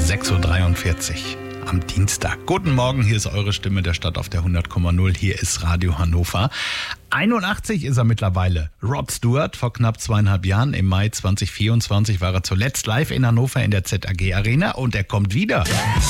6.43 Uhr am Dienstag. Guten Morgen, hier ist eure Stimme der Stadt auf der 100,0. Hier ist Radio Hannover. 81 ist er mittlerweile. Rod Stewart, vor knapp 2,5 Jahren, im Mai 2024, war er zuletzt live in Hannover in der ZAG Arena und er kommt wieder.